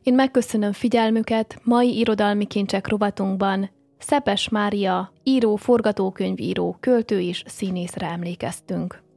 Én megköszönöm figyelmüket, mai irodalmi kincsek rovatunkban Szepes Mária, író, forgatókönyvíró, költő és színészre emlékeztünk.